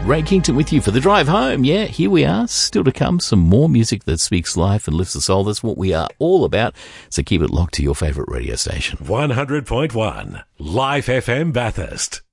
Ray Kington with you for the drive home. Yeah, here we are. Still to come, some more music that speaks life and lifts the soul. That's what we are all about. So keep it locked to your favourite radio station. 100.1 Life FM Bathurst.